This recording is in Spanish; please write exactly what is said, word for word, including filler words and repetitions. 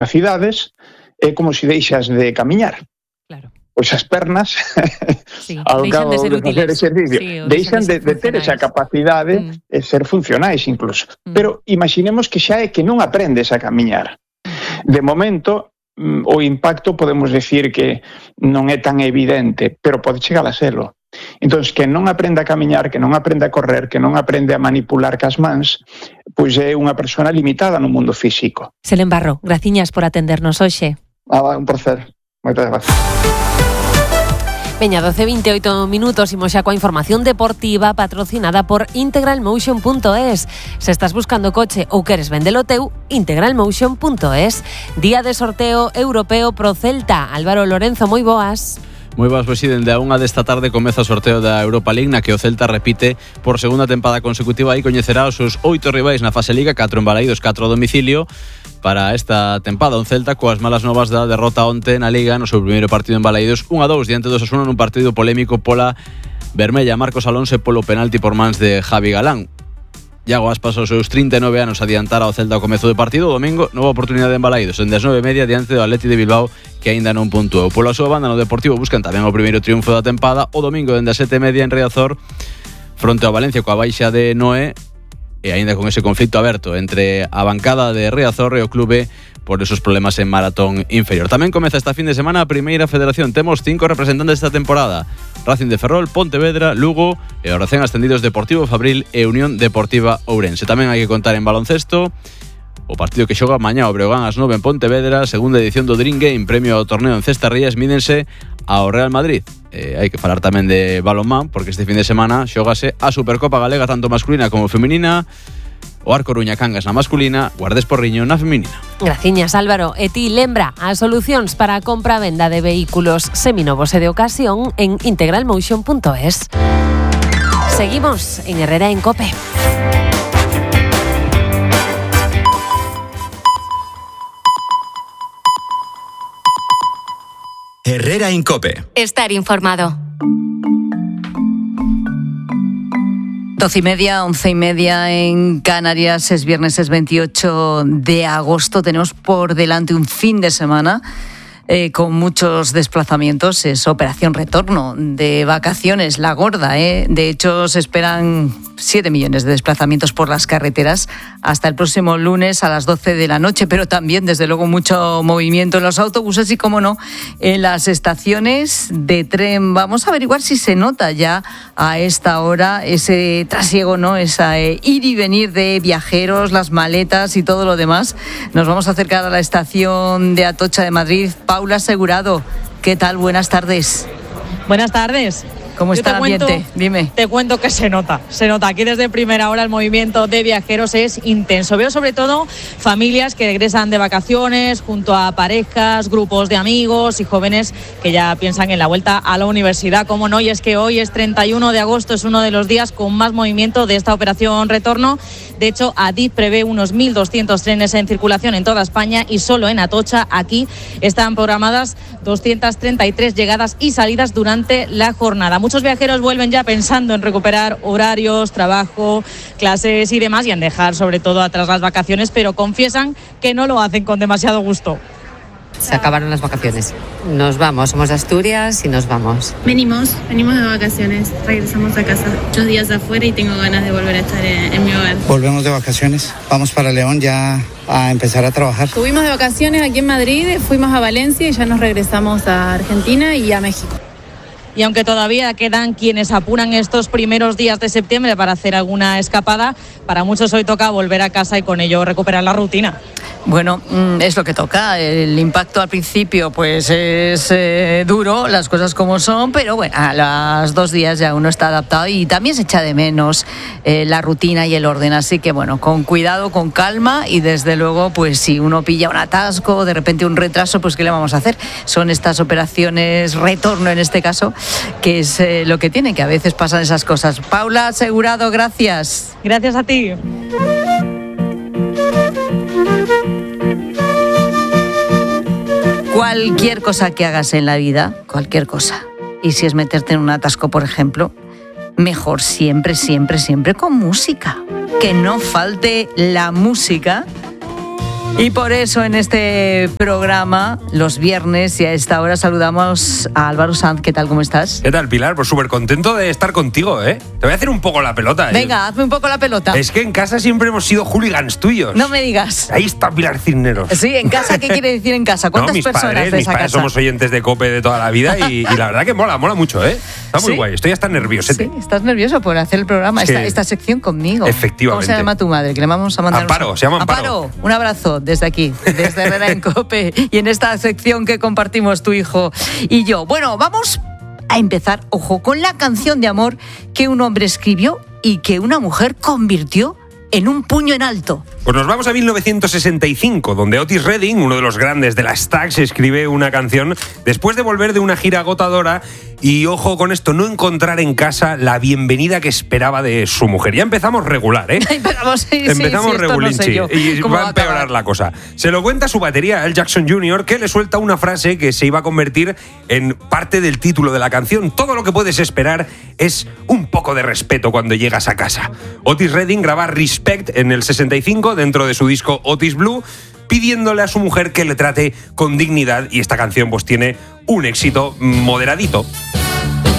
capacidades, é como se deixas de camiñar. Claro. Pois as pernas, sí, ao cabo de, ser de facer exercicio, sí, deixan de, de, de ter esa capacidade mm. de ser funcionais incluso. Mm. Pero imaginemos que xa é que non aprendes a camiñar. De momento, o impacto podemos decir que non é tan evidente, pero pode chegar a serlo. Entón, que non aprenda a camiñar, que non aprenda a correr, que non aprende a manipular cas mans, pois é unha persona limitada no mundo físico. Selén Barro, graciñas por atendernos hoxe. Ah, un placer. Moitas gracias. Veña, doce e vinte e oito minutos, imos xa coa información deportiva patrocinada por integral motion punto es. Se estás buscando coche ou queres vendelo teu, integral motion punto es. Día de sorteo europeo pro Celta. Álvaro Lorenzo, moi boas. Moi boas, pois, dende a unha desta tarde comeza o sorteo da Europa League, na que o Celta repite por segunda tempada consecutiva e coñecerá os seus oito rivais na fase Liga, catro en Balaídos, catro a domicilio. Para esta tempada, un Celta coas malas novas da derrota onte na Liga no seu primeiro partido en Balaídos, un a dous diante do Osasuna nun partido polémico pola vermella. Marcos Alonso polo penalti por mans de Javi Galán. Iago Aspas aos seus trinta e nove anos adiantara ao Celta ao comezo do partido. O domingo, nova oportunidade en Balaídos, en das nove e media diante do Atleti de Bilbao, que aínda non puntuou. Pola súa banda, no Deportivo buscan tamén o primeiro triunfo da tempada. O domingo, dende as sete e media en Riazor, fronte ao Valencia coa baixa de Noé, e aínda con ese conflito aberto entre a bancada de Riazor e o clube por esos problemas en maratón inferior. Tamén comeza esta fin de semana a primeira federación. Temos cinco representantes esta temporada: Racing de Ferrol, Pontevedra, Lugo e os recén ascendidos Deportivo Fabril e Unión Deportiva Ourense. Tamén hai que contar en baloncesto o partido que xoga mañá o Breogán ás nove en Pontevedra, segunda edición do Dream Game, premio ao torneo en Cestarrías, mídense ao Real Madrid. Eh, hai que falar tamén de balonmán, porque este fin de semana xógase a Supercopa Galega, tanto masculina como feminina. O Ar Coruña Cangas na masculina, Guardés Porriño na feminina. Graciñas, Álvaro. E ti lembra as solucións para a compra-venda de vehículos seminovos e de ocasión en integral motion punto es. Seguimos en Herrera en Cope. Herrera en Cope. Estar informado. Doce y media, once y media en Canarias. Es viernes, es veintiocho de agosto. Tenemos por delante un fin de semana eh, con muchos desplazamientos. Es operación retorno de vacaciones, la gorda. ¿eh? De hecho, se esperan siete millones de desplazamientos por las carreteras hasta el próximo lunes a las doce de la noche, pero también, desde luego, mucho movimiento en los autobuses y, como no, en las estaciones de tren. Vamos a averiguar si se nota ya a esta hora ese trasiego, ¿no? Esa eh, ir y venir de viajeros, las maletas y todo lo demás. Nos vamos a acercar a la estación de Atocha de Madrid. Paula Asegurado, ¿qué tal? Buenas tardes. Buenas tardes. ¿Cómo está el ambiente? Cuento, Dime. Te cuento que se nota, se nota. Aquí desde primera hora el movimiento de viajeros es intenso. Veo sobre todo familias que regresan de vacaciones junto a parejas, grupos de amigos y jóvenes que ya piensan en la vuelta a la universidad, como no. Y es que hoy es treinta y uno de agosto, es uno de los días con más movimiento de esta operación retorno. De hecho, Adif prevé unos mil doscientos trenes en circulación en toda España y solo en Atocha, aquí, están programadas doscientas treinta y tres llegadas y salidas durante la jornada. Muchos viajeros vuelven ya pensando en recuperar horarios, trabajo, clases y demás, y en dejar sobre todo atrás las vacaciones, pero confiesan que no lo hacen con demasiado gusto. Se acabaron las vacaciones. Nos vamos, somos de Asturias y nos vamos. Venimos, venimos de vacaciones, regresamos a casa. Muchos días afuera y tengo ganas de volver a estar en, en mi hogar. Volvemos de vacaciones, vamos para León ya a empezar a trabajar. Estuvimos de vacaciones aquí en Madrid, fuimos a Valencia y ya nos regresamos a Argentina y a México. Y aunque todavía quedan quienes apuran estos primeros días de septiembre para hacer alguna escapada, para muchos hoy toca volver a casa y con ello recuperar la rutina. Bueno, es lo que toca. El impacto al principio pues es eh, duro, las cosas como son, pero bueno, a los dos días ya uno está adaptado y también se echa de menos eh, la rutina y el orden. Así que bueno, con cuidado, con calma y desde luego pues si uno pilla un atasco, de repente un retraso, pues ¿qué le vamos a hacer? Son estas operaciones retorno en este caso, que es eh, lo que tiene, que a veces pasan esas cosas. Paula Asegurado, gracias. Gracias a ti. Cualquier cosa que hagas en la vida, cualquier cosa, y si es meterte en un atasco, por ejemplo, mejor siempre, siempre, siempre con música. Que no falte la música Y por eso en este programa, los viernes y a esta hora, saludamos a Álvaro Sanz. ¿Qué tal? ¿Cómo estás? ¿Qué tal, Pilar? Pues súper contento de estar contigo, ¿eh? Te voy a hacer un poco la pelota. ¿eh? Venga, hazme un poco la pelota. Es que en casa siempre hemos sido hooligans tuyos. No me digas. Ahí está Pilar Cisneros. Sí, ¿en casa qué quiere decir en casa? ¿Cuántas no, mis personas padres, de mis esa padres casa? somos oyentes de COPE de toda la vida y, y la verdad que mola, mola mucho, ¿eh? Está muy ¿Sí? guay. Estoy hasta nerviosete. Sí, estás nervioso por hacer el programa, Sí. esta, esta sección conmigo. Efectivamente. ¿Cómo se llama tu madre? Que le vamos a mandar Amparo, un... se llama Amparo. Amparo, un abrazo desde aquí, desde Herrera en COPE y en esta sección que compartimos tu hijo y yo. Bueno, vamos a empezar, ojo, con la canción de amor que un hombre escribió y que una mujer convirtió en un puño en alto. Pues nos vamos a mil novecientos sesenta y cinco, donde Otis Redding, uno de los grandes de las Stax, escribe una canción después de volver de una gira agotadora y, ojo con esto, no encontrar en casa la bienvenida que esperaba de su mujer. Ya empezamos regular, ¿eh? Empezamos, sí, empezamos sí, sí, regulinchi no sé y va va a empeorar la cosa. Se lo cuenta su batería, Al Jackson junior, que le suelta una frase que se iba a convertir en parte del título de la canción. Todo lo que puedes esperar es un poco de respeto cuando llegas a casa. Otis Redding graba Respect en el sesenta y cinco dentro de su disco Otis Blue, pidiéndole a su mujer que le trate con dignidad, y esta canción pues tiene un éxito moderadito.